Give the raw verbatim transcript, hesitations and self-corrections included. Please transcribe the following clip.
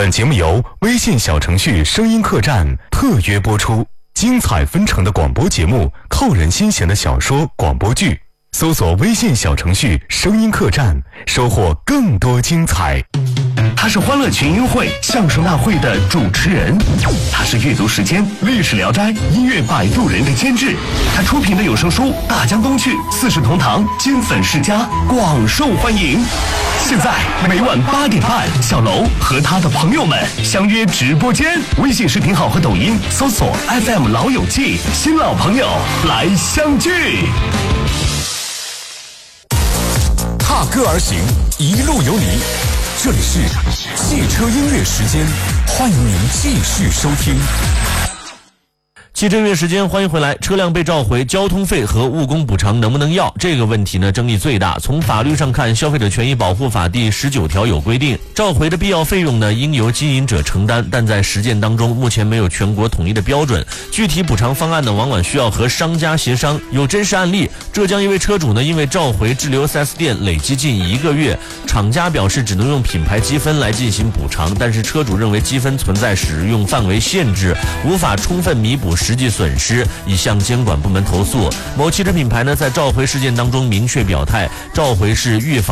本节目由微信小程序声音客栈特约播出，精彩纷呈的广播节目，扣人心弦的小说广播剧，搜索微信小程序声音客栈，收获更多精彩。 他是欢乐群英会相声大会的主持人，他是阅读时间历史聊斋音乐摆渡人的监制，他出品的有声书《大江东去》四世同堂金粉世家广受欢迎。现在每晚八点半，小楼和他的朋友们相约直播间，微信视频号和抖音搜索 F M 老友记，新老朋友来相聚。 踏歌而行，一路有你。这里是汽车音乐时间，欢迎您继续收听。 汽车音乐时间，欢迎回来。车辆被召回，交通费和误工补偿能不能要？这个问题呢，争议最大。从法律上看，《消费者权益保护法》第十九条有规定，召回的必要费用呢，应由经营者承担。但在实践当中，目前没有全国统一的标准，具体补偿方案呢，往往需要和商家协商。有真实案例，浙江一位车主呢，因为召回滞留 四 S 店累积近一个月，厂家表示只能用品牌积分来进行补偿，但是车主认为积分存在使用范围限制，无法充分弥补实际损失，已向监管部门投诉。某汽车品牌呢，在召回事件当中明确表态，召回是预防